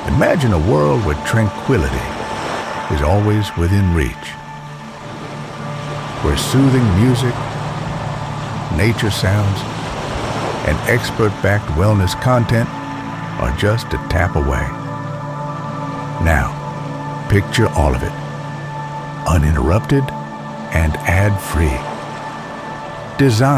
Imagine a world where tranquility is always within reach, where soothing music, nature sounds, and expert-backed wellness content are just a tap away. Now, picture all of it, uninterrupted and ad-free. Designed